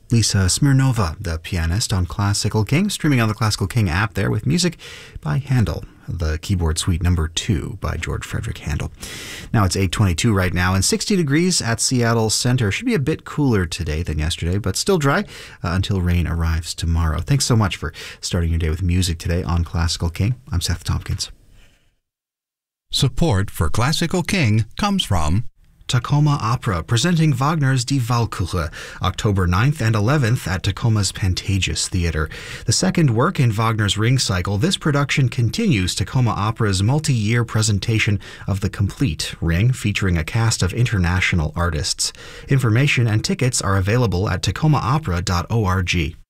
Lisa Smirnova, the pianist on Classical King, streaming on the Classical King app there with music by Handel, the keyboard suite number 2 by George Frederick Handel. Now it's 8:22 right now and 60 degrees at Seattle Center. Should be a bit cooler today than yesterday, but still dry until rain arrives tomorrow. Thanks so much for starting your day with music today on Classical King. I'm Seth Tompkins. Support for Classical King comes from Tacoma Opera, presenting Wagner's Die Walküre, October 9th and 11th at Tacoma's Pantages Theater. The second work in Wagner's Ring Cycle, this production continues Tacoma Opera's multi-year presentation of the complete Ring, featuring a cast of international artists. Information and tickets are available at tacomaopera.org.